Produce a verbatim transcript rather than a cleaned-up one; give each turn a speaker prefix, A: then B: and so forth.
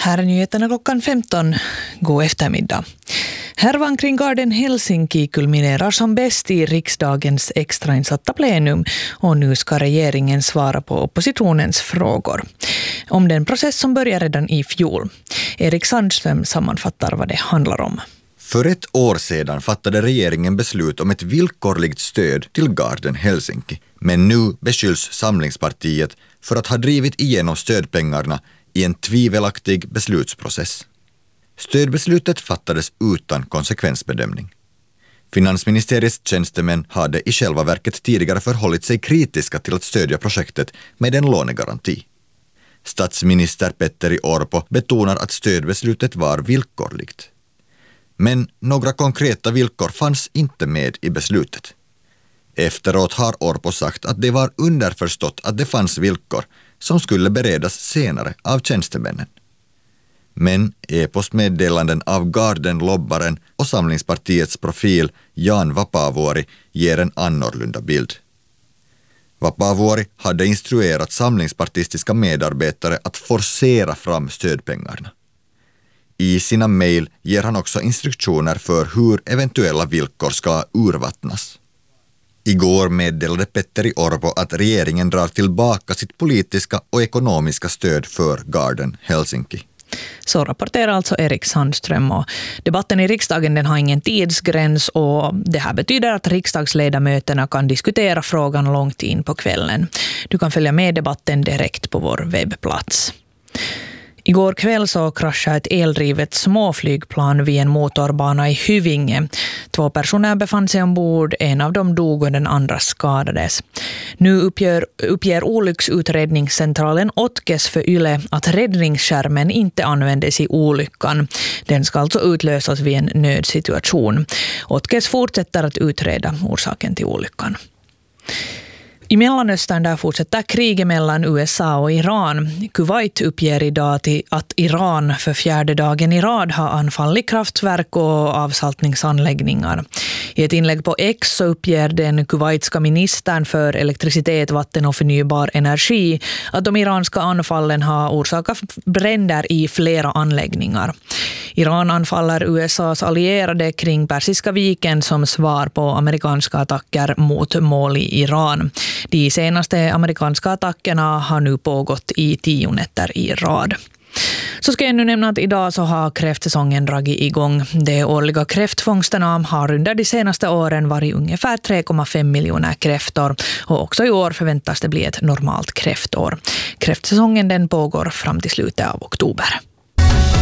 A: Här är nyheterna klockan femton. God eftermiddag. Härvan kring Garden Helsinki kulminerar som bäst i riksdagens extrainsatta plenum och nu ska regeringen svara på oppositionens frågor om den process som började redan i fjol. Erik Sandström sammanfattar vad det handlar om.
B: För ett år sedan fattade regeringen beslut om ett villkorligt stöd till Garden Helsinki. Men nu beskylls Samlingspartiet för att ha drivit igenom stödpengarna i en tvivelaktig beslutsprocess. Stödbeslutet fattades utan konsekvensbedömning. Finansministeriets tjänstemän hade i själva verket tidigare förhållit sig kritiska till att stödja projektet med en lånegaranti. Statsminister Petteri Orpo betonar att stödbeslutet var villkorligt. Men några konkreta villkor fanns inte med i beslutet. Efteråt har Orpo sagt att det var underförstått att det fanns villkor som skulle beredas senare av tjänstemännen. Men e-postmeddelanden av Garden-lobbaren och Samlingspartiets profil Jan Vapaavuori ger en annorlunda bild. Vapaavuori hade instruerat samlingspartistiska medarbetare att forcera fram stödpengarna. I sina mejl ger han också instruktioner för hur eventuella villkor ska urvattnas. Igår meddelade Petteri Orpo att regeringen drar tillbaka sitt politiska och ekonomiska stöd för Garden Helsinki.
A: Så rapporterar alltså Erik Sandström, och debatten i riksdagen den har ingen tidsgräns och det här betyder att riksdagsledamöterna kan diskutera frågan långt in på kvällen. Du kan följa med debatten direkt på vår webbplats. Igår kväll så kraschade ett eldrivet småflygplan vid en motorbana i Hyvinge. Två personer befann sig ombord, en av dem dog och den andra skadades. Nu uppger, uppger olycksutredningscentralen Otkes för Yle att räddningsskärmen inte användes i olyckan. Den ska alltså utlösas vid en nödsituation. Otkes fortsätter att utreda orsaken till olyckan. I Mellanöstern där fortsätter kriget mellan U S A och Iran. Kuwait uppger idag att Iran för fjärde dagen i rad har anfallit kraftverk och avsaltningsanläggningar. I ett inlägg på X så uppger den kuwaitska ministern för elektricitet, vatten och förnybar energi att de iranska anfallen har orsakat bränder i flera anläggningar. Iran anfaller U S A:s allierade kring Persiska viken som svar på amerikanska attacker mot mål i Iran. De senaste amerikanska attackerna har nu pågått i tio nätter i rad. Så ska jag nu nämna att idag så har kräftsäsongen dragit igång. De årliga kräftfångsterna har under de senaste åren varit ungefär tre komma fem miljoner kräftor och också i år förväntas det bli ett normalt kräftår. Kräftsäsongen den pågår fram till slutet av oktober.